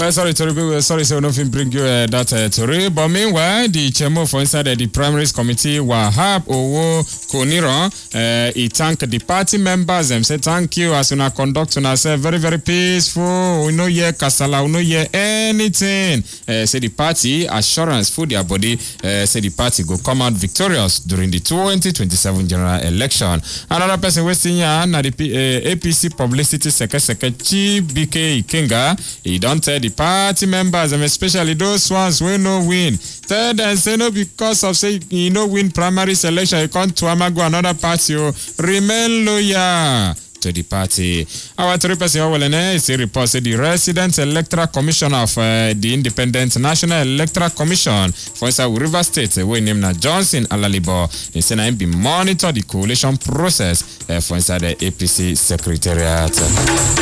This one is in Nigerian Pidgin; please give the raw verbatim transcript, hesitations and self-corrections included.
Well, sorry to be sorry, so nothing bring you uh, that uh, story. But meanwhile, the chairman for inside uh, the primaries committee, Wahab Owo Koniran, uh, he thanked the party members and said thank you as una conduct una say very very peaceful. We no hear kasala, we no hear anything. Uh, say the party assurance for their body. Uh, say the party go come out victorious during the twenty twenty-seven general election. Another person wasting here, na the uh, A P C publicity secretary Chief B K Ikenga. He don't tell the party members, and especially those ones who no win. Third, and say no because of say you no win primary selection, you come to Amago another party. You remain loyal to the party. Our three person is a report say the resident electoral commissioner of uh, the Independent National Electoral Commission for South River State, we name na Johnson Alalibo. They say na him be monitor the coalition process uh, for inside the A P C secretariat.